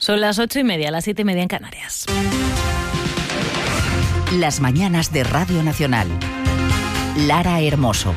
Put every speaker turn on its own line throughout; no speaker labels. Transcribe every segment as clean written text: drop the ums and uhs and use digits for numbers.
Son las 8:30, las 7:30 en Canarias.
Las mañanas de Radio Nacional. Lara Hermoso.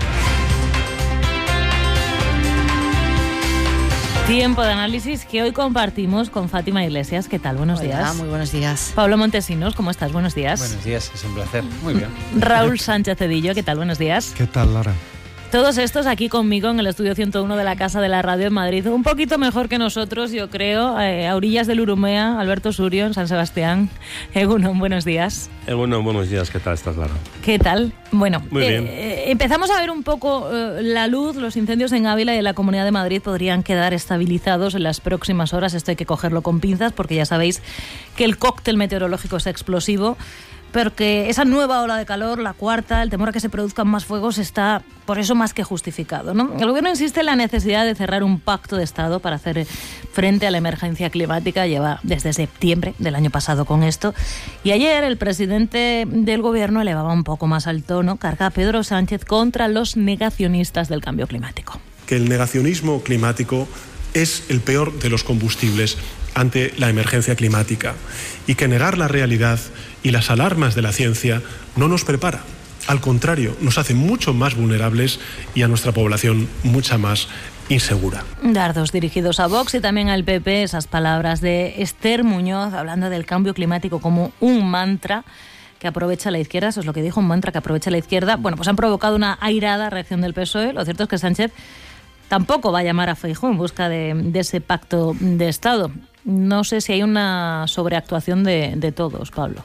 Tiempo de análisis que hoy compartimos con Fátima Iglesias. ¿Qué tal? Buenos días.
Muy buenos días.
Pablo Montesinos, ¿cómo estás? Buenos días.
Buenos días, es un placer. Muy bien.
Raúl Sánchez Cedillo, ¿qué tal? Buenos días.
¿Qué tal, Lara?
Todos estos aquí conmigo en el estudio 101 de la Casa de la Radio en Madrid. Un poquito mejor que nosotros, yo creo. A orillas del Urumea, Alberto Surio, en San Sebastián. Egunon, buenos días.
Egunon, buenos días. ¿Qué tal estás, Lara?
¿Qué tal? Bueno,
muy bien.
Empezamos a ver un poco la luz. Los incendios en Ávila y en la Comunidad de Madrid podrían quedar estabilizados en las próximas horas. Esto hay que cogerlo con pinzas porque ya sabéis que el cóctel meteorológico es explosivo. Porque esa nueva ola de calor, la cuarta, el temor a que se produzcan más fuegos está por eso más que justificado, ¿no? El gobierno insiste en la necesidad de cerrar un pacto de Estado para hacer frente a la emergencia climática. Lleva desde septiembre del año pasado con esto. Y ayer el presidente del gobierno elevaba un poco más al tono, carga a Pedro Sánchez contra los negacionistas del cambio climático.
Que el negacionismo climático es el peor de los combustibles ante la emergencia climática y que negar la realidad y las alarmas de la ciencia no nos prepara. Al contrario, nos hace mucho más vulnerables y a nuestra población mucha más insegura.
Dardos dirigidos a Vox y también al PP, esas palabras de Esther Muñoz hablando del cambio climático como un mantra que aprovecha la izquierda. Eso es lo que dijo, un mantra que aprovecha la izquierda. Bueno, pues han provocado una airada reacción del PSOE. Lo cierto es que Sánchez tampoco va a llamar a Feijóo en busca de ese pacto de Estado. No sé si hay una sobreactuación de todos, Pablo.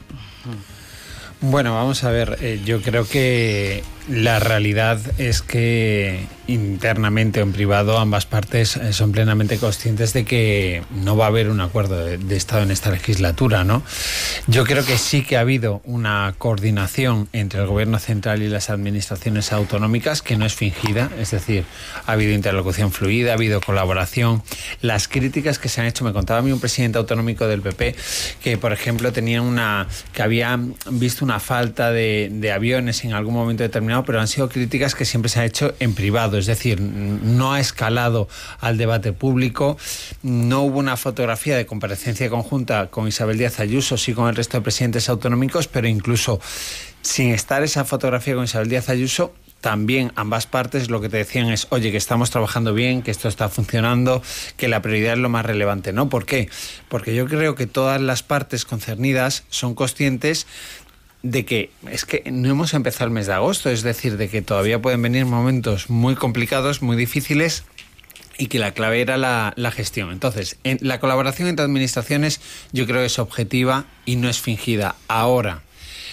Bueno, vamos a ver, yo creo que la realidad es que internamente o en privado ambas partes son plenamente conscientes de que no va a haber un acuerdo de Estado en esta legislatura, ¿no? Yo creo que sí que ha habido una coordinación entre el gobierno central y las administraciones autonómicas que no es fingida, es decir, ha habido interlocución fluida, ha habido colaboración. Las críticas que se han hecho, me contaba a mí un presidente autonómico del PP que, por ejemplo, que había visto una falta de aviones en algún momento determinado, pero han sido críticas que siempre se han hecho en privado, es decir, no ha escalado al debate público, no hubo una fotografía de comparecencia conjunta con Isabel Díaz Ayuso, sí con el resto de presidentes autonómicos, pero incluso sin estar esa fotografía con Isabel Díaz Ayuso, también ambas partes lo que te decían es, oye, que estamos trabajando bien, que esto está funcionando, que la prioridad es lo más relevante, ¿no? ¿Por qué? Porque yo creo que todas las partes concernidas son conscientes de que es que no hemos empezado el mes de agosto, es decir, de que todavía pueden venir momentos muy complicados, muy difíciles y que la clave era la gestión. Entonces, la colaboración entre administraciones yo creo que es objetiva y no es fingida. Ahora,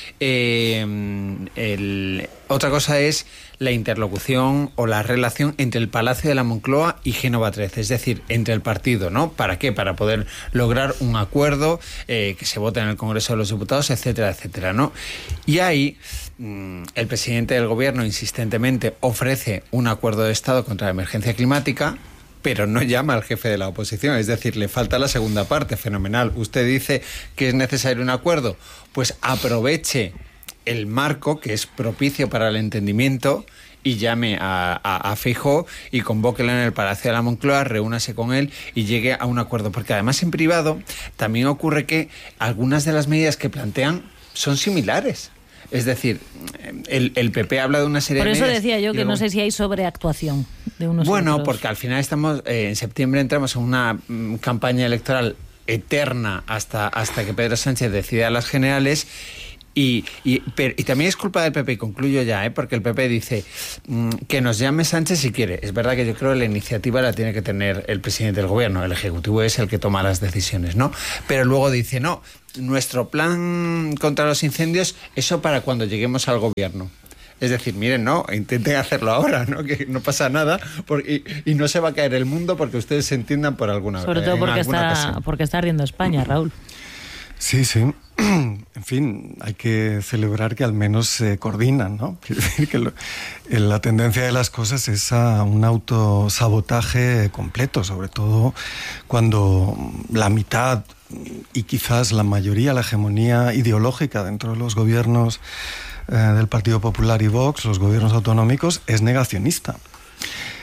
otra cosa es la interlocución o la relación entre el Palacio de la Moncloa y Génova 13, es decir, entre el partido, ¿no? ¿Para qué? Para poder lograr un acuerdo que se vote en el Congreso de los Diputados, etcétera, etcétera, ¿no? Y ahí el presidente del gobierno insistentemente ofrece un acuerdo de Estado contra la emergencia climática, pero no llama al jefe de la oposición, es decir, le falta la segunda parte. Fenomenal. Usted dice que es necesario un acuerdo, pues aproveche el marco que es propicio para el entendimiento y llame a Feijóo y convóquelo en el Palacio de la Moncloa, reúnase con él y llegue a un acuerdo, porque además en privado también ocurre que algunas de las medidas que plantean son similares. Es decir, el PP habla de una serie de medidas.
Por eso decía yo que no sé si hay sobreactuación de unos
Bueno,
otros.
porque al final estamos en septiembre entramos en una campaña electoral eterna hasta que Pedro Sánchez decida las generales. Y también es culpa del PP, y concluyo ya, porque el PP dice que nos llame Sánchez si quiere. Es verdad que yo creo que la iniciativa la tiene que tener el presidente del gobierno, el Ejecutivo es el que toma las decisiones, ¿no? Pero luego dice, no, nuestro plan contra los incendios, eso para cuando lleguemos al gobierno. Es decir, miren, no, intenten hacerlo ahora, ¿no? Que no pasa nada y no se va a caer el mundo porque ustedes se entiendan por alguna vez.
Sobre todo porque está ardiendo España, Raúl.
Sí. En fin, hay que celebrar que al menos se coordinan, ¿no? Quiero decir que la tendencia de las cosas es a un autosabotaje completo, sobre todo cuando la mitad y quizás la mayoría, la hegemonía ideológica dentro de los gobiernos del Partido Popular y Vox, los gobiernos autonómicos, es negacionista.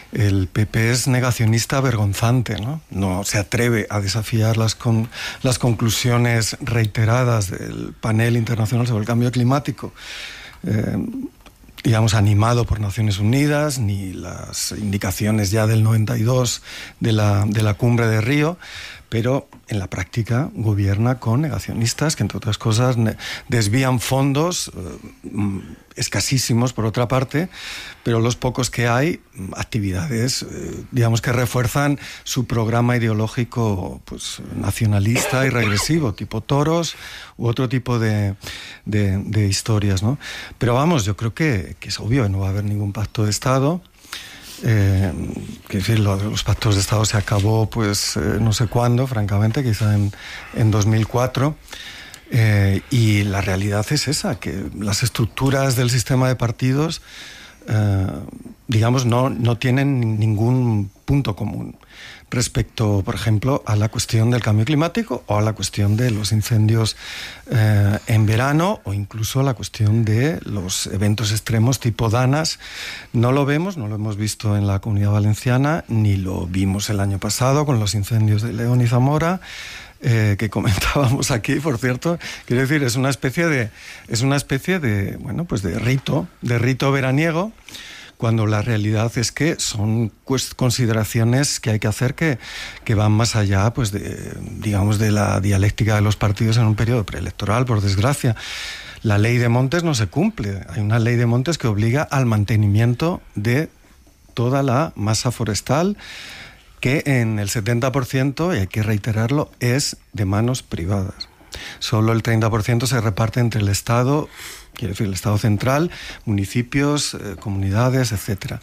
el PP es negacionista vergonzante, ¿no? No se atreve a desafiar las conclusiones reiteradas del panel internacional sobre el cambio climático, digamos, animado por Naciones Unidas, ni las indicaciones ya del 92 de la cumbre de Río, pero en la práctica gobierna con negacionistas que, entre otras cosas, desvían fondos escasísimos, por otra parte, pero los pocos que hay, actividades, digamos, que refuerzan su programa ideológico, pues, nacionalista y regresivo, tipo toros u otro tipo de historias, ¿no? Pero vamos, yo creo que es obvio que no va a haber ningún pacto de Estado. Que decir, los pactos de Estado se acabó, pues, no sé cuándo, francamente, quizá en 2004. Y la realidad es esa, que las estructuras del sistema de partidos, digamos, no tienen ningún punto común respecto, por ejemplo, a la cuestión del cambio climático o a la cuestión de los incendios en verano, o incluso a la cuestión de los eventos extremos tipo Danas. No lo hemos visto en la Comunidad Valenciana, ni lo vimos el año pasado con los incendios de León y Zamora, que comentábamos aquí, por cierto. Quiero decir, es una especie de bueno, pues de rito veraniego, cuando la realidad es que son consideraciones que hay que hacer que van más allá, pues, digamos, de la dialéctica de los partidos en un periodo preelectoral, por desgracia. La ley de montes no se cumple. Hay una ley de montes que obliga al mantenimiento de toda la masa forestal, que en el 70%, y hay que reiterarlo, es de manos privadas. Solo el 30% se reparte entre el Estado, quiero decir, el Estado central, municipios, comunidades, etc.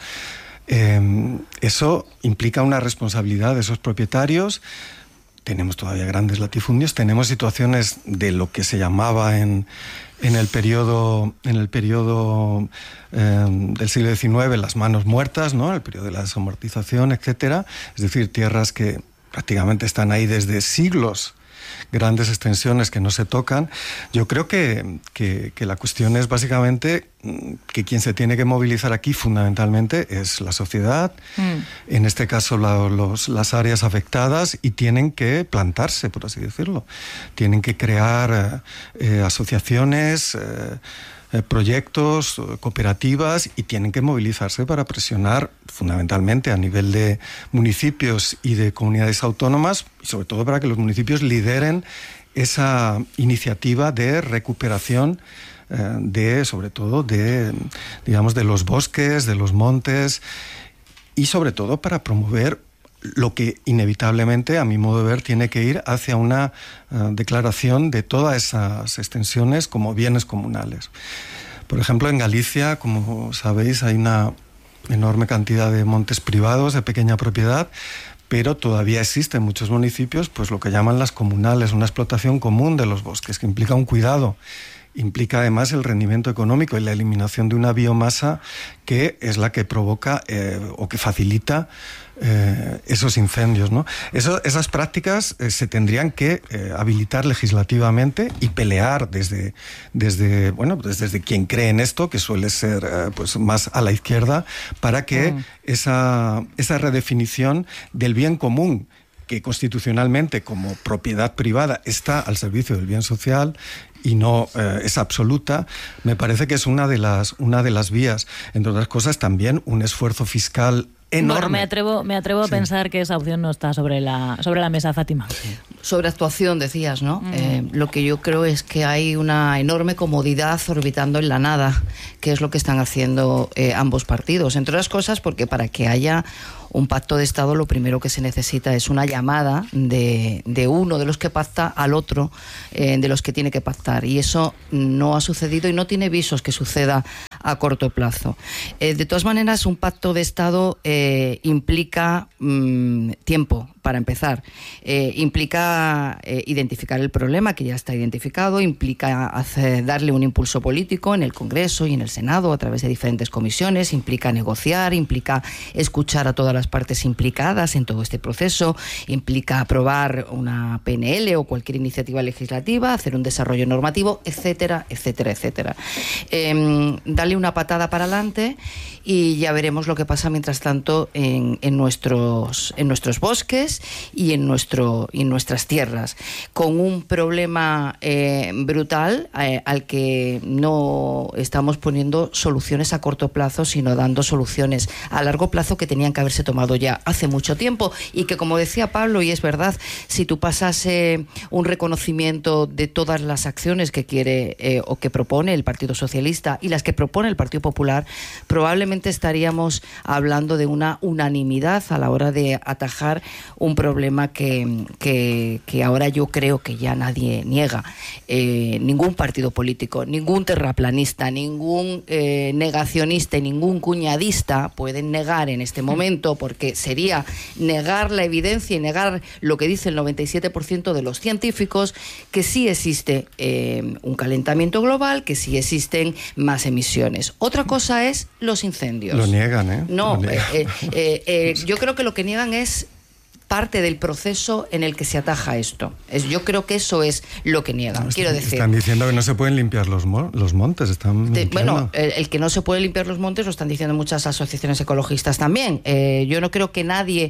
Eso implica una responsabilidad de esos propietarios. Tenemos todavía grandes latifundios, tenemos situaciones de lo que se llamaba en el periodo del siglo XIX las manos muertas, ¿no? El periodo de la desamortización, etc. Es decir, tierras que prácticamente están ahí desde siglos, grandes extensiones que no se tocan. Yo creo que la cuestión es básicamente que quien se tiene que movilizar aquí fundamentalmente es la sociedad, en este caso las áreas afectadas, y tienen que plantarse, por así decirlo. Tienen que crear asociaciones, proyectos, cooperativas, y tienen que movilizarse para presionar fundamentalmente a nivel de municipios y de comunidades autónomas, y sobre todo para que los municipios lideren esa iniciativa de recuperación sobre todo digamos, de los bosques, de los montes, y sobre todo para promover lo que inevitablemente, a mi modo de ver, tiene que ir hacia una declaración de todas esas extensiones como bienes comunales. Por ejemplo, en Galicia, como sabéis, hay una enorme cantidad de montes privados de pequeña propiedad, pero todavía existe en muchos municipios, pues, lo que llaman las comunales, una explotación común de los bosques, que implica un cuidado, implica además el rendimiento económico y la eliminación de una biomasa que es la que provoca o que facilita esos incendios, ¿no? Esas prácticas se tendrían que habilitar legislativamente y pelear desde quien cree en esto, que suele ser pues más a la izquierda, para que esa redefinición del bien común, que constitucionalmente como propiedad privada está al servicio del bien social y no es absoluta, me parece que es una de las vías. Entre otras cosas, también un esfuerzo fiscal enorme.
Bueno, me atrevo a pensar que esa opción no está sobre la mesa, Fátima.
Sí. Sobre actuación, decías, ¿no? Lo que yo creo es que hay una enorme comodidad orbitando en la nada, que es lo que están haciendo ambos partidos. Entre otras cosas, porque para que haya un pacto de Estado, lo primero que se necesita es una llamada de uno de los que pacta al otro de los que tiene que pactar, y eso no ha sucedido y no tiene visos que suceda a corto plazo. De todas maneras, un pacto de Estado implica tiempo, para empezar, implica implica identificar el problema, que ya está identificado, implica darle un impulso político en el Congreso y en el Senado a través de diferentes comisiones, implica negociar, implica escuchar a todas las partes implicadas en todo este proceso, implica aprobar una PNL o cualquier iniciativa legislativa, hacer un desarrollo normativo, etcétera, etcétera, etcétera. Darle una patada para adelante y ya veremos lo que pasa mientras tanto en nuestros bosques y en nuestras tierras, con un problema brutal al que no estamos poniendo soluciones a corto plazo, sino dando soluciones a largo plazo que tenían que haberse tomado ya hace mucho tiempo, y que, como decía Pablo, y es verdad, si tú pasas un reconocimiento de todas las acciones que quiere o que propone el Partido Socialista y las que propone el Partido Popular, probablemente estaríamos hablando de una unanimidad a la hora de atajar un problema que ahora yo creo que ya nadie niega. Ningún partido político, ningún terraplanista, ningún negacionista y ningún cuñadista pueden negar en este momento, porque sería negar la evidencia y negar lo que dice el 97% de los científicos, que sí existe un calentamiento global, que sí existen más emisiones. Otra cosa es los incendios.
Lo niegan, ¿eh?
No, yo creo que lo que niegan es parte del proceso en el que se ataja esto. Yo creo que eso es lo que niegan. Quiero decir,
están diciendo que no se pueden limpiar los montes.
Bueno, el que no se puede limpiar los montes lo están diciendo muchas asociaciones ecologistas también. Yo no creo que nadie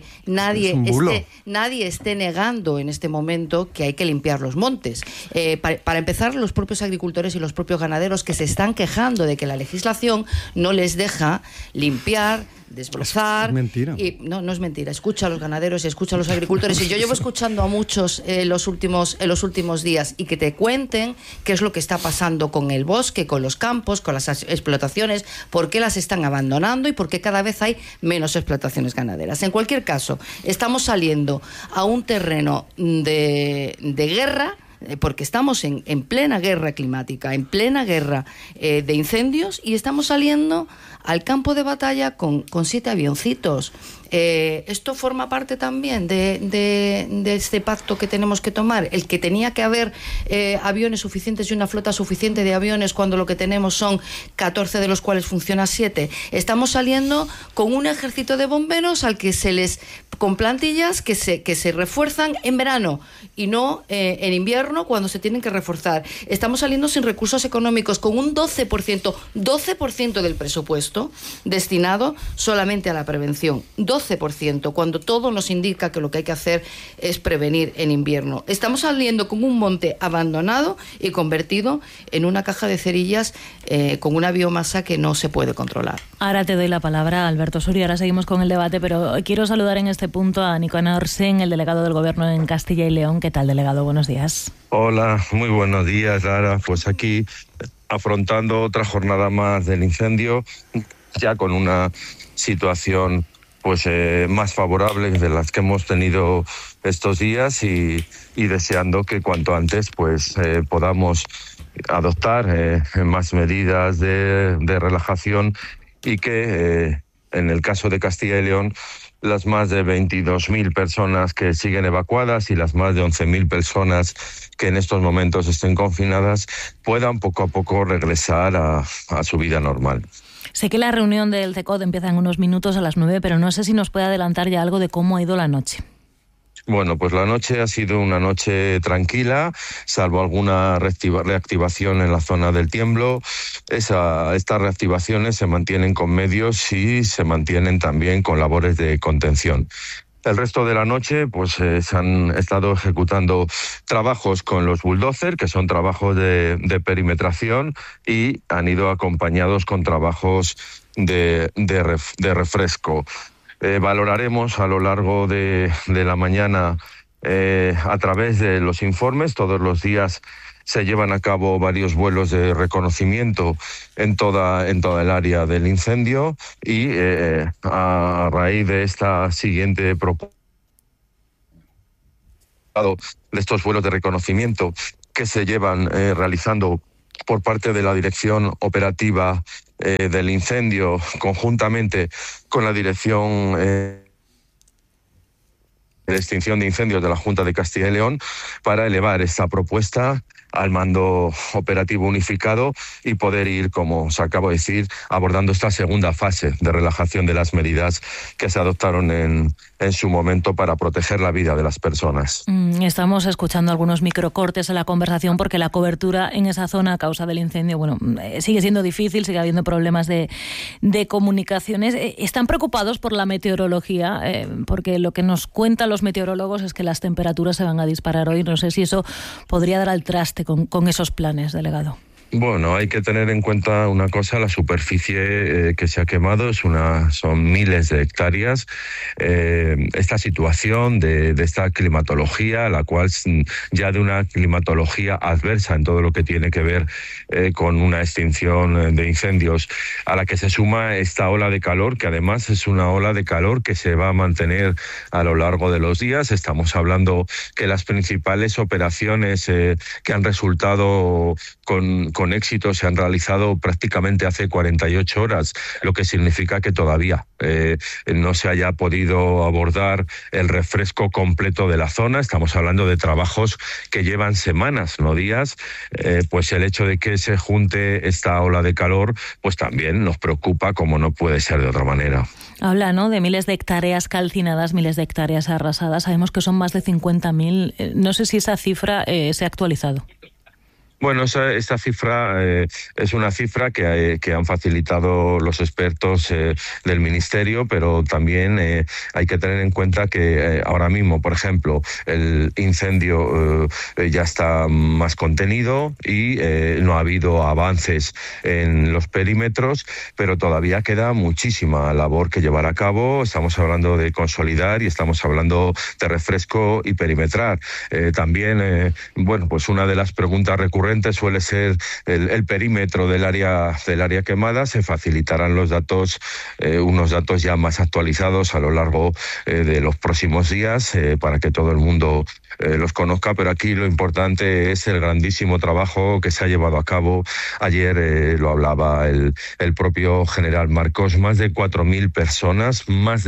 esté negando en este momento que hay que limpiar los montes. Para empezar, los propios agricultores y los propios ganaderos que se están quejando de que la legislación no les deja limpiar, desbrozar.
Es mentira.
Y no es mentira. Escucha a los ganaderos y escucha a los agricultores. Y yo llevo escuchando a muchos en los últimos días, y que te cuenten qué es lo que está pasando con el bosque, con los campos, con las explotaciones, por qué las están abandonando y por qué cada vez hay menos explotaciones ganaderas. En cualquier caso, estamos saliendo a un terreno de guerra, porque estamos en plena guerra climática, en plena guerra de incendios, y estamos saliendo al campo de batalla con 7 avioncitos. Esto forma parte también de este pacto que tenemos que tomar, el que tenía que haber aviones suficientes y una flota suficiente de aviones, cuando lo que tenemos son 14, de los cuales funciona 7. Estamos saliendo con un ejército de bomberos al que con plantillas que se refuerzan en verano y no en invierno, cuando se tienen que reforzar. Estamos saliendo sin recursos económicos, con un 12% del presupuesto destinado solamente a la prevención. 12%, cuando todo nos indica que lo que hay que hacer es prevenir en invierno. Estamos saliendo con un monte abandonado y convertido en una caja de cerillas con una biomasa que no se puede controlar.
Ahora te doy la palabra, Alberto Surio. Ahora seguimos con el debate, pero quiero saludar en este punto a Nicanor Sen, el delegado del Gobierno en Castilla y León. ¿Qué tal, delegado? Buenos días.
Hola, muy buenos días, Lara. Pues aquí afrontando otra jornada más del incendio, ya con una situación pues más favorable de las que hemos tenido estos días, y deseando que cuanto antes pues podamos adoptar más medidas de relajación, y que en el caso de Castilla y León, las más de 22.000 personas que siguen evacuadas y las más de 11.000 personas que en estos momentos estén confinadas puedan poco a poco regresar a su vida normal.
Sé que la reunión del CECOD empieza en unos minutos a las 9, pero no sé si nos puede adelantar ya algo de cómo ha ido la noche.
Bueno, pues la noche ha sido una noche tranquila, salvo alguna reactivación en la zona del tiemblo. Estas reactivaciones se mantienen con medios y se mantienen también con labores de contención. El resto de la noche pues se han estado ejecutando trabajos con los bulldozers, que son trabajos de perimetración, y han ido acompañados con trabajos de refresco. Valoraremos a lo largo de la mañana a través de los informes. Todos los días se llevan a cabo varios vuelos de reconocimiento en toda el área del incendio, y a raíz de esta siguiente propuesta de estos vuelos de reconocimiento que se llevan realizando por parte de la Dirección Operativa del Incendio, conjuntamente con la Dirección de extinción de incendios de la Junta de Castilla y León para elevar esta propuesta al mando operativo unificado y poder ir, como os acabo de decir, abordando esta segunda fase de relajación de las medidas que se adoptaron en su momento para proteger la vida de las personas.
Estamos escuchando algunos microcortes en la conversación porque la cobertura en esa zona a causa del incendio, sigue siendo difícil, sigue habiendo problemas de comunicaciones. ¿Están preocupados por la meteorología? Porque lo que nos cuentan los meteorólogos es que las temperaturas se van a disparar hoy. No sé si eso podría dar al traste con esos planes, delegado.
Bueno, hay que tener en cuenta una cosa, la superficie que se ha quemado son miles de hectáreas. Esta situación de esta climatología, la cual ya de una climatología adversa en todo lo que tiene que ver con una extinción de incendios, a la que se suma esta ola de calor, que además es una ola de calor que se va a mantener a lo largo de los días. Estamos hablando que las principales operaciones que han resultado con éxito se han realizado prácticamente hace 48 horas, lo que significa que todavía no se haya podido abordar el refresco completo de la zona. Estamos hablando de trabajos que llevan semanas, no días. Pues el hecho de que se junte esta ola de calor, pues también nos preocupa, como no puede ser de otra manera.
Habla, ¿no?, de miles de hectáreas calcinadas, miles de hectáreas arrasadas. Sabemos que son más de 50.000. No sé si esa cifra se ha actualizado.
Bueno, esta cifra es una cifra que han facilitado los expertos del Ministerio, pero también hay que tener en cuenta que ahora mismo, por ejemplo, el incendio ya está más contenido y no ha habido avances en los perímetros, pero todavía queda muchísima labor que llevar a cabo. Estamos hablando de consolidar y estamos hablando de refresco y perimetrar. También, pues una de las preguntas recurrentes suele ser el perímetro del área quemada. Se facilitarán los datos, unos datos ya más actualizados a lo largo de los próximos días para que todo el mundo los conozca, pero aquí lo importante es el grandísimo trabajo que se ha llevado a cabo. Ayer lo hablaba el propio general Marcos, más de 4.000 personas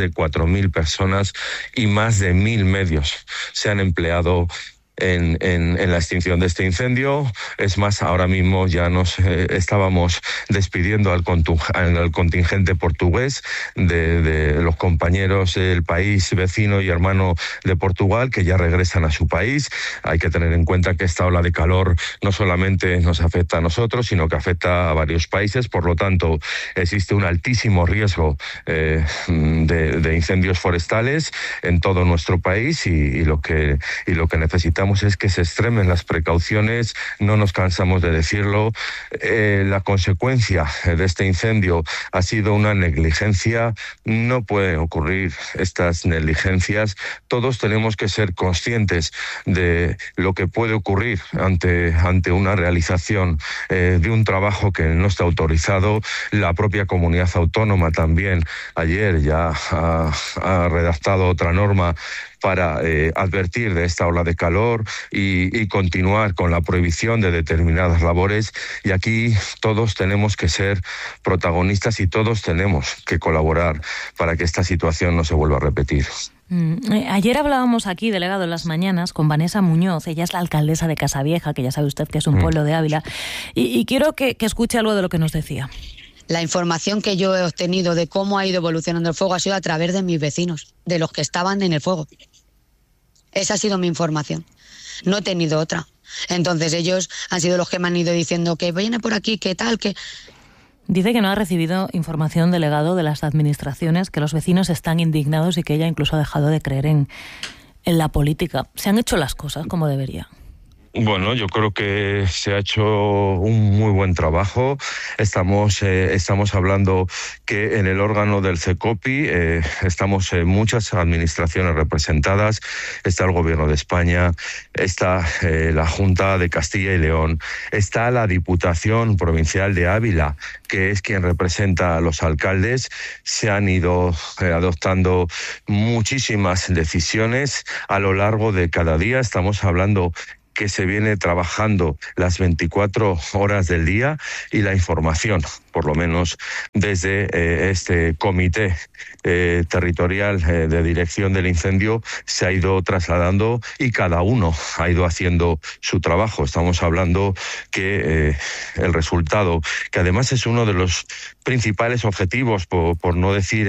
y más de 1.000 medios se han empleado en la extinción de este incendio. Es más, ahora mismo ya nos estábamos despidiendo al contingente portugués de los compañeros del país vecino y hermano de Portugal, que ya regresan a su país. Hay que tener en cuenta que esta ola de calor no solamente nos afecta a nosotros, sino que afecta a varios países. Por lo tanto, existe un altísimo riesgo de incendios forestales en todo nuestro país y lo que necesitamos es que se extremen las precauciones. No nos cansamos de decirlo. La consecuencia de este incendio ha sido una negligencia. No pueden ocurrir estas negligencias. Todos tenemos que ser conscientes de lo que puede ocurrir ante una realización de un trabajo que no está autorizado. La propia comunidad autónoma también ayer ya ha redactado otra norma para advertir de esta ola de calor y continuar con la prohibición de determinadas labores. Y aquí todos tenemos que ser protagonistas y todos tenemos que colaborar para que esta situación no se vuelva a repetir.
Ayer hablábamos aquí, delegado, en las mañanas, con Vanessa Muñoz. Ella es la alcaldesa de Casavieja, que ya sabe usted que es un pueblo de Ávila. Y quiero que escuche algo de lo que nos decía.
La información que yo he obtenido de cómo ha ido evolucionando el fuego ha sido a través de mis vecinos, de los que estaban en el fuego. Esa ha sido mi información. No he tenido otra. Entonces ellos han sido los que me han ido diciendo que viene por aquí, que tal, que...
Dice que no ha recibido información, delegado, de las administraciones, que los vecinos están indignados y que ella incluso ha dejado de creer en la política. ¿Se han hecho las cosas como debería?
Bueno, yo creo que se ha hecho un muy buen trabajo. Estamos hablando que en el órgano del CECOPI estamos muchas administraciones representadas. Está el Gobierno de España, está la Junta de Castilla y León, está la Diputación Provincial de Ávila, que es quien representa a los alcaldes. Se han ido adoptando muchísimas decisiones a lo largo de cada día. Estamos hablando que se viene trabajando las 24 horas del día y la información por lo menos desde este comité territorial de dirección del incendio, se ha ido trasladando y cada uno ha ido haciendo su trabajo. Estamos hablando que el resultado, que además es uno de los principales objetivos, por no decir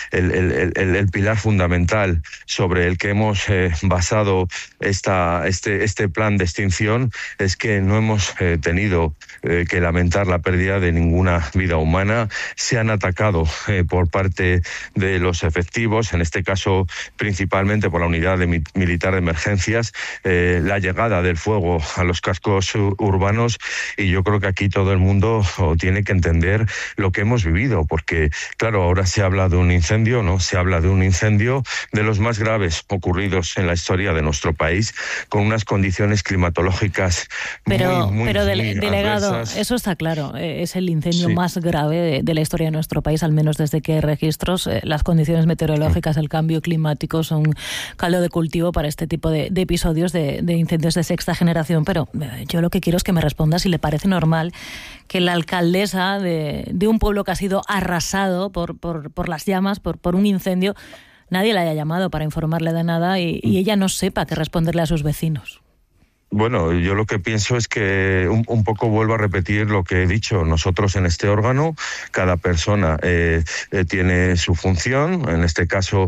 el pilar fundamental sobre el que hemos basado este plan de extinción, es que no hemos tenido que lamentar la pérdida de ninguna vida humana. Se han atacado por parte de los efectivos, en este caso principalmente por la unidad militar de emergencias, la llegada del fuego a los cascos urbanos, y yo creo que aquí todo el mundo tiene que entender lo que hemos vivido, porque claro, ahora se habla de un incendio, ¿no? Se habla de un incendio de los más graves ocurridos en la historia de nuestro país, con unas condiciones climatológicas muy
delegado,
adversas.
eso está claro, es el incendio más grave de la historia de nuestro país, al menos desde que hay registros. Las condiciones meteorológicas, el cambio climático son caldo de cultivo para este tipo de episodios de incendios de sexta generación, pero yo lo que quiero es que me responda si le parece normal que la alcaldesa de un pueblo que ha sido arrasado por las llamas, por un incendio, nadie la haya llamado para informarle de nada y ella no sepa qué responderle a sus vecinos.
Bueno, yo lo que pienso es que un poco vuelvo a repetir lo que he dicho. Nosotros en este órgano, cada persona tiene su función. En este caso,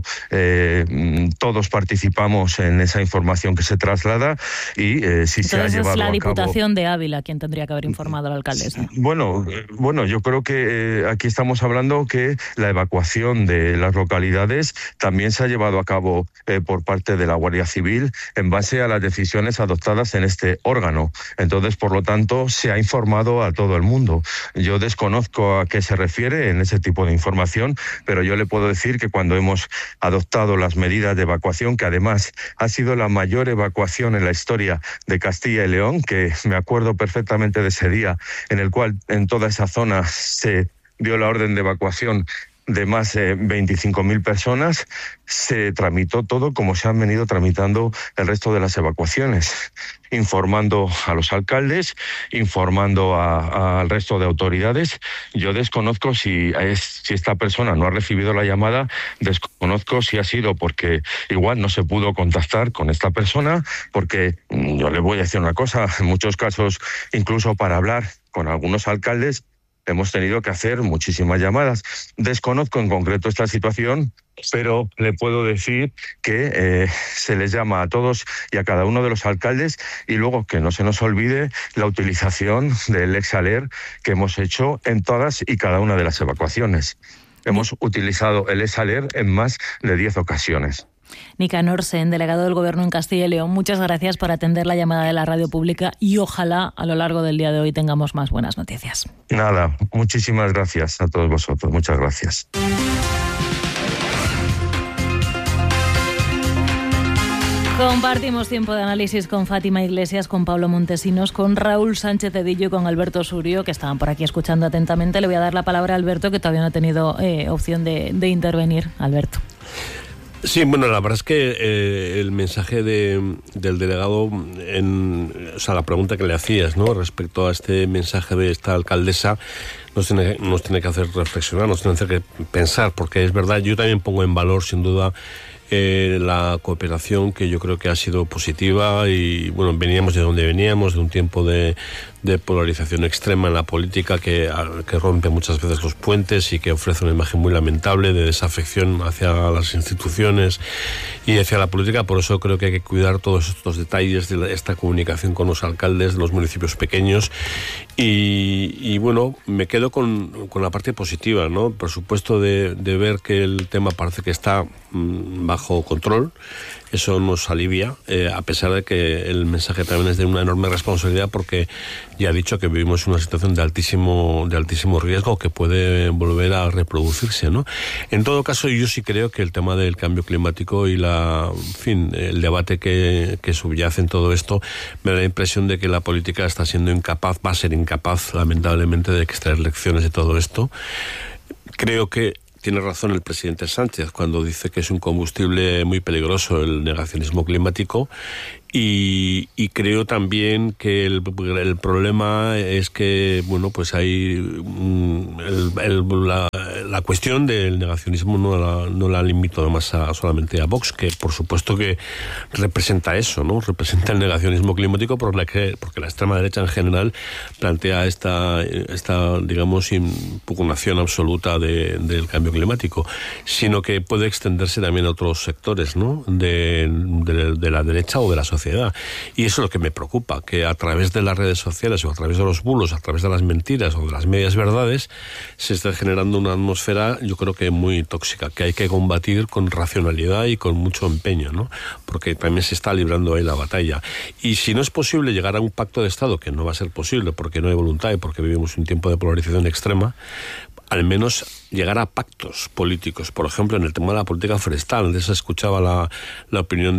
todos participamos en esa información que se traslada y si se ha llevado a cabo...
Entonces es la Diputación de Ávila quien tendría que haber informado a la alcaldesa.
Bueno, yo creo que aquí estamos hablando que la evacuación de las localidades también se ha llevado a cabo por parte de la Guardia Civil en base a las decisiones adoptadas en este órgano. Entonces, por lo tanto, se ha informado a todo el mundo. Yo desconozco a qué se refiere en ese tipo de información, pero yo le puedo decir que cuando hemos adoptado las medidas de evacuación, que además ha sido la mayor evacuación en la historia de Castilla y León, que me acuerdo perfectamente de ese día en el cual en toda esa zona se dio la orden de evacuación de más de 25.000 personas, se tramitó todo como se han venido tramitando el resto de las evacuaciones, informando a los alcaldes, informando al resto de autoridades. Yo desconozco si esta persona no ha recibido la llamada, desconozco si ha sido porque igual no se pudo contactar con esta persona, porque yo le voy a decir una cosa, en muchos casos, incluso para hablar con algunos alcaldes, hemos tenido que hacer muchísimas llamadas. Desconozco en concreto esta situación, pero le puedo decir que se les llama a todos y a cada uno de los alcaldes, y luego que no se nos olvide la utilización del ex-alert que hemos hecho en todas y cada una de las evacuaciones. Hemos utilizado el ex-alert en más de 10 ocasiones.
Nicanor Sen, delegado del Gobierno en Castilla y León, muchas gracias por atender la llamada de la radio pública y ojalá a lo largo del día de hoy tengamos más buenas noticias.
Nada, muchísimas gracias a todos vosotros. Muchas gracias.
Compartimos tiempo de análisis con Fátima Iglesias, con Pablo Montesinos, con Raúl Sánchez Cedillo y con Alberto Surio, que estaban por aquí escuchando atentamente. Le voy a dar la palabra a Alberto, que todavía no ha tenido opción de intervenir. Alberto.
Sí, bueno, la verdad es que el mensaje del delegado, o sea, la pregunta que le hacías, ¿no?, respecto a este mensaje de esta alcaldesa, nos tiene que hacer reflexionar, nos tiene que hacer pensar, porque es verdad, yo también pongo en valor, sin duda, la cooperación, que yo creo que ha sido positiva, y bueno, veníamos de donde veníamos, de un tiempo de polarización extrema en la política que rompe muchas veces los puentes y que ofrece una imagen muy lamentable de desafección hacia las instituciones y hacia la política. Por eso creo que hay que cuidar todos estos detalles de esta comunicación con los alcaldes de los municipios pequeños y bueno, me quedo con la parte positiva, ¿no? Por supuesto, de ver que el tema parece que está bajo control. Eso nos alivia, a pesar de que el mensaje también es de una enorme responsabilidad, porque ya he dicho que vivimos una situación de altísimo riesgo que puede volver a reproducirse, ¿no? En todo caso, yo sí creo que el tema del cambio climático y el debate que subyace en todo esto, me da la impresión de que la política está siendo incapaz, va a ser incapaz, lamentablemente, de extraer lecciones de todo esto. Creo que tiene razón el presidente Sánchez cuando dice que es un combustible muy peligroso el negacionismo climático, Y creo también que el problema es que, bueno, pues hay la cuestión del negacionismo no la limito más solamente a Vox, que por supuesto que representa eso, ¿no? Representa el negacionismo climático porque la extrema derecha en general plantea esta digamos, impugnación absoluta del cambio climático, sino que puede extenderse también a otros sectores, ¿no? de la derecha o de la sociedad. Y eso es lo que me preocupa, que a través de las redes sociales o a través de los bulos, a través de las mentiras o de las medias verdades, se está generando una atmósfera, yo creo que muy tóxica, que hay que combatir con racionalidad y con mucho empeño, ¿no? Porque también se está librando ahí la batalla. Y si no es posible llegar a un pacto de Estado, que no va a ser posible porque no hay voluntad y porque vivimos un tiempo de polarización extrema, al menos llegar a pactos políticos, por ejemplo, en el tema de la política forestal. De eso escuchaba la opinión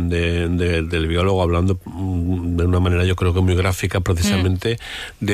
del biólogo hablando de una manera, yo creo que muy gráfica, precisamente de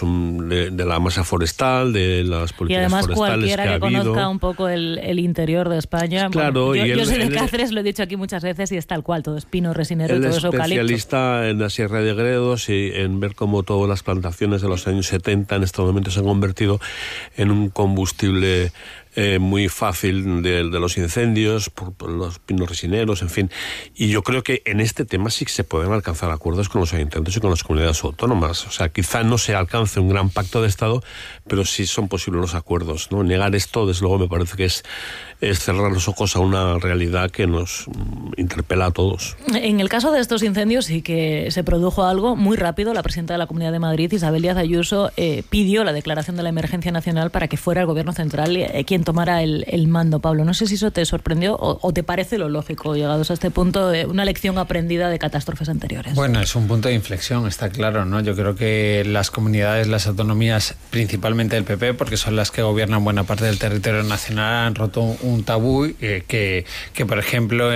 la masa forestal, de las políticas forestales.
Y además cualquiera que
conozca
conozca un poco el interior de España.
Claro,
bueno, yo soy de
Cáceres,
Cáceres, lo he dicho aquí muchas veces, y es tal cual, todo es pino, resinero y todo eso eucalipto.
El especialista en la Sierra de Gredos y en ver cómo todas las plantaciones de los años 70 en este momento se han convertido en un combustible muy fácil de los incendios, por los pinos resineros, en fin. Y yo creo que en este tema sí que se pueden alcanzar acuerdos con los ayuntamientos y con las comunidades autónomas. O sea, quizá no se alcance un gran pacto de Estado, pero sí son posibles los acuerdos, ¿no? Negar esto, desde luego, me parece que es cerrar los ojos a una realidad que nos interpela a todos.
En el caso de estos incendios sí que se produjo algo muy rápido. La presidenta de la Comunidad de Madrid, Isabel Díaz Ayuso, pidió la declaración de la emergencia nacional para que fuera el Gobierno central quien tomara el mando. Pablo, no sé si eso te sorprendió o te parece lo lógico, llegados a este punto, una lección aprendida de catástrofes anteriores.
Bueno, es un punto de inflexión, está claro, ¿no? Yo creo que las comunidades, las autonomías, principalmente el PP, porque son las que gobiernan buena parte del territorio nacional, han roto un tabú que por ejemplo,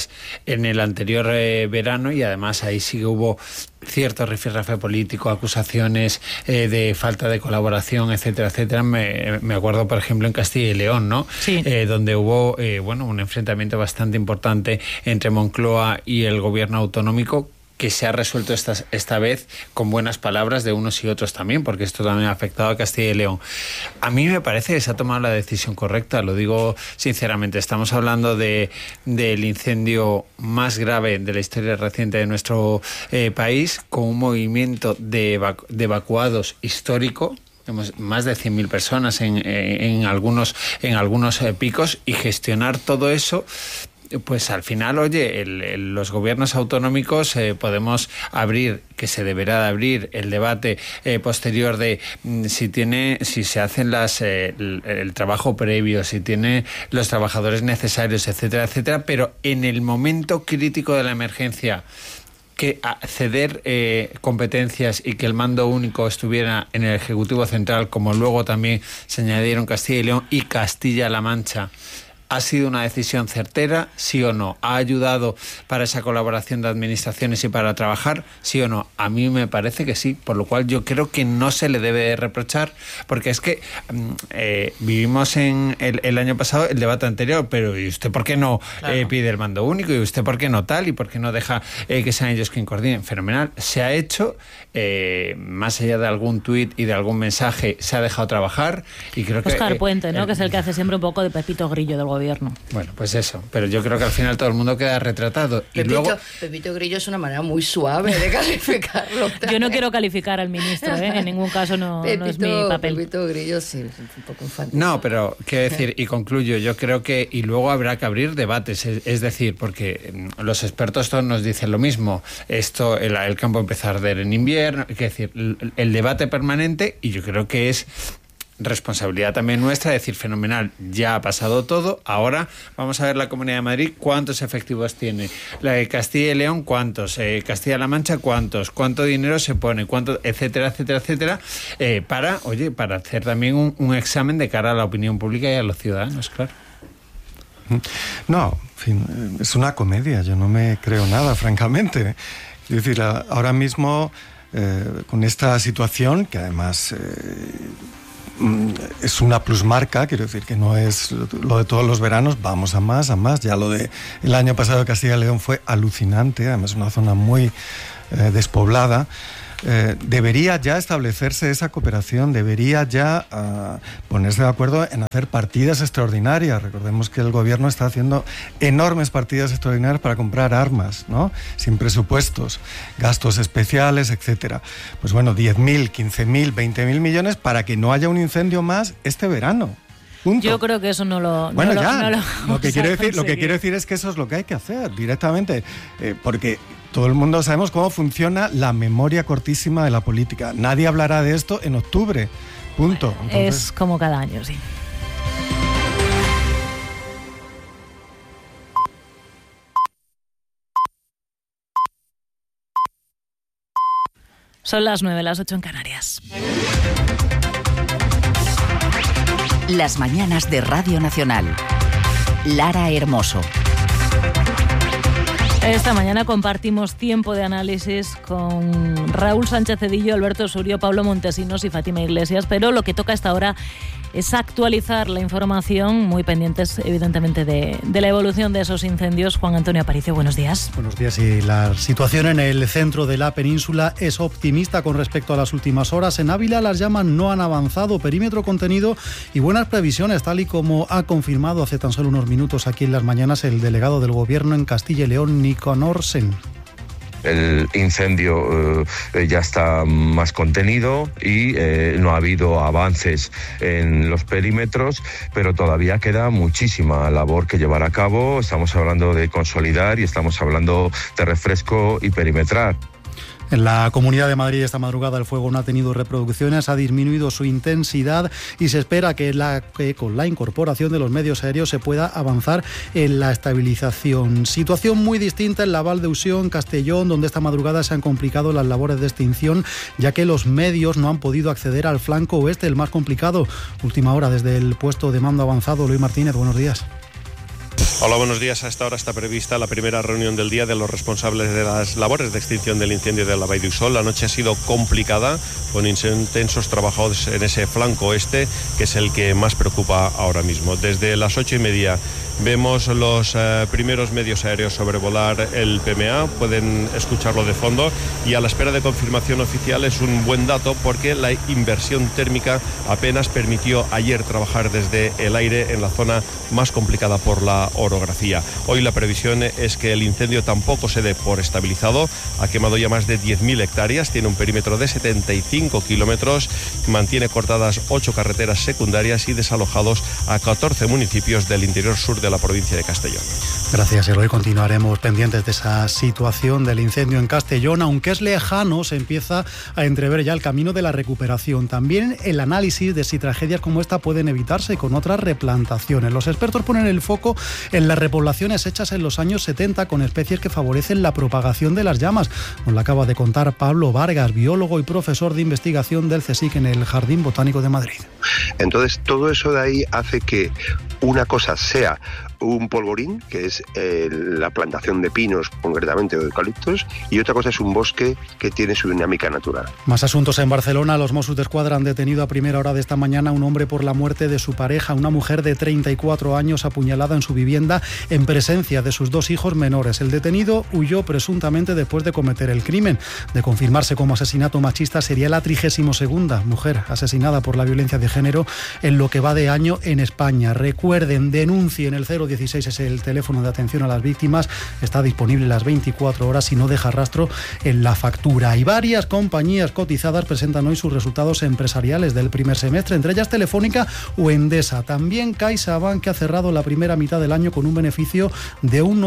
en el anterior verano, y además ahí sí que hubo cierto rifirrafe político, acusaciones de falta de colaboración, etcétera, etcétera. Me acuerdo, por ejemplo, en Castilla y León, ¿no?
Sí.
Donde hubo un enfrentamiento bastante importante entre Moncloa y el gobierno autonómico, que se ha resuelto esta vez con buenas palabras de unos y otros también, porque esto también ha afectado a Castilla y León. A mí me parece que se ha tomado la decisión correcta, lo digo sinceramente. Estamos hablando del incendio más grave de la historia reciente de nuestro país, con un movimiento de evacuados histórico. Tenemos más de 100.000 personas en algunos picos, y gestionar todo eso, pues al final, oye, los gobiernos autonómicos podemos abrir, que se deberá de abrir, el debate posterior de si se hacen el trabajo previo, si tiene los trabajadores necesarios, etcétera, etcétera, pero en el momento crítico de la emergencia, que ceder competencias y que el mando único estuviera en el Ejecutivo Central, como luego también se añadieron Castilla y León y Castilla-La Mancha, ¿ha sido una decisión certera, sí o no? ¿Ha ayudado para esa colaboración de administraciones y para trabajar, sí o no? A mí me parece que sí, por lo cual yo creo que no se le debe reprochar, porque es que vivimos en el año pasado el debate anterior, pero ¿y usted por qué no pide el mando único? ¿Y usted por qué no tal? ¿Y por qué no deja que sean ellos quien coordinen? Fenomenal. Se ha hecho, más allá de algún tuit y de algún mensaje, se ha dejado trabajar, y creo que...
Óscar Puente, ¿no? Que es el que hace siempre un poco de Pepito Grillo del gobierno.
Bueno, pues eso, pero yo creo que al final todo el mundo queda retratado.
Pepito Grillo es una manera muy suave de calificarlo.
Yo no quiero calificar al ministro, en ningún caso no es mi papel.
Pepito Grillo sí, es un poco infantil.
No, pero quiero decir, y concluyo, yo creo que, y luego habrá que abrir debates, es decir, porque los expertos todos nos dicen lo mismo, el campo empieza a arder en invierno, es decir, el debate permanente, y yo creo que es responsabilidad también nuestra decir, fenomenal, ya ha pasado todo, ahora vamos a ver la Comunidad de Madrid cuántos efectivos tiene, la de Castilla y León cuántos, Castilla-La Mancha cuántos, cuánto dinero se pone, cuánto, etcétera, etcétera, etcétera, para hacer también un examen de cara a la opinión pública y a los ciudadanos, claro.
No, en fin, es una comedia, yo no me creo nada, francamente. Es decir, ahora mismo, con esta situación, que además es una plusmarca, quiero decir que no es lo de todos los veranos, vamos a más. Ya lo de el año pasado de Castilla y León fue alucinante, además es una zona muy despoblada. Debería ya establecerse esa cooperación, debería ya ponerse de acuerdo en hacer partidas extraordinarias. Recordemos que el gobierno está haciendo enormes partidas extraordinarias para comprar armas, ¿no? Sin presupuestos, gastos especiales, etcétera. Pues bueno, 10.000, 15.000, 20.000 millones para que no haya un incendio más este verano. Punto.
Yo creo que eso no lo...
Bueno,
no
ya,
lo que quiero
decir es que eso es lo que hay que hacer directamente, porque todo el mundo sabemos cómo funciona la memoria cortísima de la política. Nadie hablará de esto en octubre, punto.
Entonces... Es como cada año, sí. Son las 9, las 8 en Canarias.
Las mañanas de Radio Nacional. Lara Hermoso.
Esta mañana compartimos tiempo de análisis con Raúl Sánchez Cedillo, Alberto Surio, Pablo Montesinos y Fátima Iglesias, pero lo que toca hasta ahora es actualizar la información, muy pendientes evidentemente de la evolución de esos incendios. Juan Antonio Aparicio, buenos días.
Buenos días. Y la situación en el centro de la península es optimista con respecto a las últimas horas. En Ávila las llamas no han avanzado, perímetro contenido y buenas previsiones, tal y como ha confirmado hace tan solo unos minutos aquí en Las Mañanas el delegado del Gobierno en Castilla y León, Nicanor Sen.
El incendio ya está más contenido y no ha habido avances en los perímetros, pero todavía queda muchísima labor que llevar a cabo. Estamos hablando de consolidar y estamos hablando de refresco y perimetrar.
En la Comunidad de Madrid esta madrugada el fuego no ha tenido reproducciones, ha disminuido su intensidad y se espera que con la incorporación de los medios aéreos se pueda avanzar en la estabilización. Situación muy distinta en la Val d'Uixó, Castellón, donde esta madrugada se han complicado las labores de extinción, ya que los medios no han podido acceder al flanco oeste, el más complicado. Última hora desde el puesto de mando avanzado. Luis Martínez, buenos días.
Hola, buenos días. A esta hora está prevista la primera reunión del día de los responsables de las labores de extinción del incendio de la Vall d'Uixó. La noche ha sido complicada, con intensos trabajos en ese flanco oeste, que es el que más preocupa ahora mismo. Desde las 8:30 vemos los primeros medios aéreos sobrevolar el PMA, pueden escucharlo de fondo, y a la espera de confirmación oficial es un buen dato porque la inversión térmica apenas permitió ayer trabajar desde el aire en la zona más complicada por la orografía. Hoy la previsión es que el incendio tampoco se dé por estabilizado, ha quemado ya más de 10.000 hectáreas, tiene un perímetro de 75 kilómetros, mantiene cortadas 8 carreteras secundarias y desalojados a 14 municipios del interior sur de la provincia de Castellón.
Gracias, Eloy. Continuaremos pendientes de esa situación del incendio en Castellón. Aunque es lejano, se empieza a entrever ya el camino de la recuperación. También el análisis de si tragedias como esta pueden evitarse con otras replantaciones. Los expertos ponen el foco en las repoblaciones hechas en los años 70 con especies que favorecen la propagación de las llamas. Nos lo acaba de contar Pablo Vargas, biólogo y profesor de investigación del CSIC en el Jardín Botánico de Madrid.
Entonces, todo eso de ahí hace que una cosa sea un polvorín, que es la plantación de pinos concretamente o de eucaliptos, y otra cosa es un bosque que tiene su dinámica natural.
Más asuntos en Barcelona. Los Mossos d'Esquadra han detenido a primera hora de esta mañana a un hombre por la muerte de su pareja, una mujer de 34 años apuñalada en su vivienda en presencia de sus 2 hijos menores. El detenido huyó presuntamente después de cometer el crimen. De confirmarse como asesinato machista, sería la 32ª mujer asesinada por la violencia de género en lo que va de año en España. Recuerden, denuncien. El 016 es el teléfono de atención a las víctimas. Está disponible las 24 horas y no deja rastro en la factura. Y varias compañías cotizadas presentan hoy sus resultados empresariales del primer semestre, entre ellas Telefónica o Endesa. También CaixaBank, que ha cerrado la primera mitad del año con un beneficio de un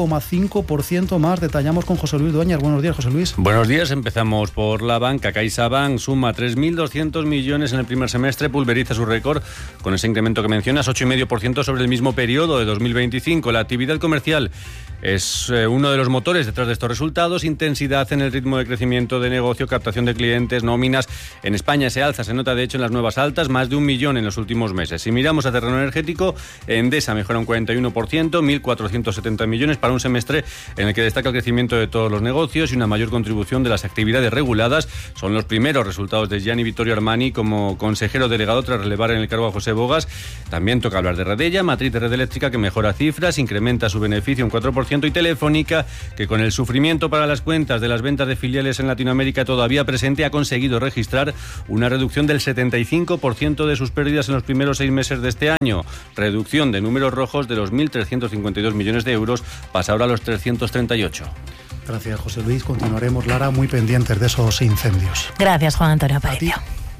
8,5% más. Detallamos con José Luis Dueñas. Buenos días, José Luis.
Buenos días. Empezamos por la banca. CaixaBank suma 3.200 millones en el primer semestre, pulveriza su récord con ese incremento que mencionas, 8,5% sobre el mismo periodo de 2025. La actividad comercial es uno de los motores detrás de estos resultados. Intensidad en el ritmo de crecimiento de negocio, captación de clientes, nóminas. En España se alza, se nota de hecho en las nuevas altas, más de 1 millón en los últimos meses. Si miramos a terreno energético, Endesa mejora un 41%, 1.470 millones para un semestre en el que destaca el crecimiento de todos los negocios y una mayor contribución de las actividades reguladas. Son los primeros resultados de Gianni Vittorio Armani como consejero delegado tras relevar en el cargo a José Bogas. También toca hablar de Redella, matriz de Red Eléctrica, que mejora cifras, incrementa su beneficio un 4%, y Telefónica, que con el sufrimiento para las cuentas de las ventas de filiales en Latinoamérica todavía presente, ha conseguido registrar una reducción del 75% de sus pérdidas en los primeros 6 meses de este año. Reducción de números rojos de los 1.352 millones de euros, pasa ahora a los 338.
Gracias, José Luis. Continuaremos, Lara, muy pendientes de esos incendios.
Gracias, Juan Antonio Aparicio.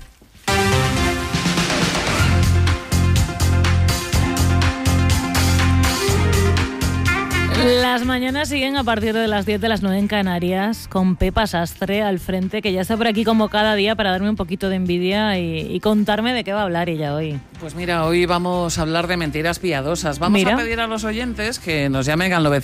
Las mañanas siguen a partir de las 10 de las 9 en Canarias, con Pepa Sastre al frente, que ya está por aquí como cada día para darme un poquito de envidia y contarme de qué va a hablar ella hoy.
Pues mira, hoy vamos a hablar de mentiras piadosas. Vamos a pedir a los oyentes que nos llamen al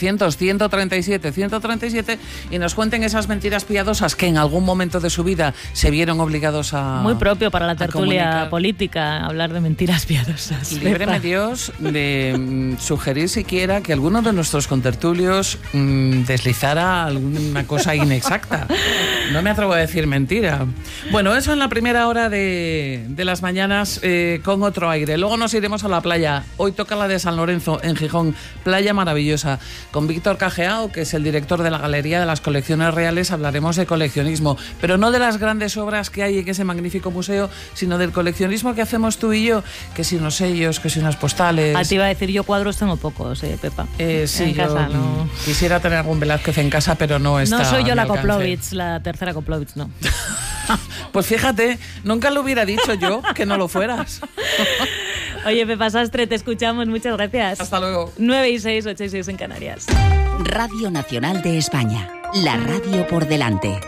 900-137-137 y nos cuenten esas mentiras piadosas que en algún momento de su vida se vieron obligados a...
Muy propio para la tertulia política, hablar de mentiras piadosas.
Líbreme Dios de sugerir siquiera que alguno de nuestros contertulios deslizara alguna cosa inexacta. No me atrevo a decir mentira. Bueno, eso en la primera hora de las mañanas con otro aire. Luego nos iremos a la playa. Hoy toca la de San Lorenzo, en Gijón. Playa maravillosa. Con Víctor Cajeao, que es el director de la Galería de las Colecciones Reales, hablaremos de coleccionismo. Pero no de las grandes obras que hay en ese magnífico museo, sino del coleccionismo que hacemos tú y yo. Que si unos sellos, que si unas postales.
Te iba a decir, yo cuadros tengo pocos, Pepa.
Sí,
en casa no.
Quisiera tener algún Velázquez en casa, pero no está.
No soy yo la Koplovitz, la tercera Koplovitz, no.
Pues fíjate, nunca lo hubiera dicho yo que no lo fueras.
Oye, Pepa Sastre, te escuchamos, muchas gracias.
Hasta luego.
9 y 6, 8 y 6 en Canarias.
Radio Nacional de España, la radio por delante.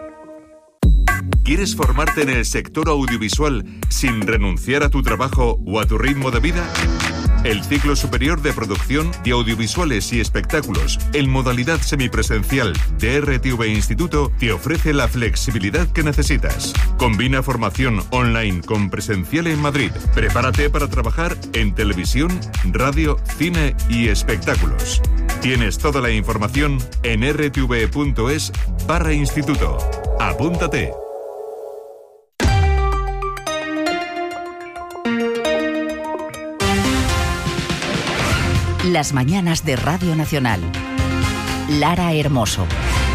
¿Quieres formarte en el sector audiovisual sin renunciar a tu trabajo o a tu ritmo de vida? El ciclo superior de producción de audiovisuales y espectáculos en modalidad semipresencial de RTV Instituto te ofrece la flexibilidad que necesitas. Combina formación online con presencial en Madrid. Prepárate para trabajar en televisión, radio, cine y espectáculos. Tienes toda la información en rtv.es/instituto. Apúntate.
Las mañanas de Radio Nacional. Lara Hermoso.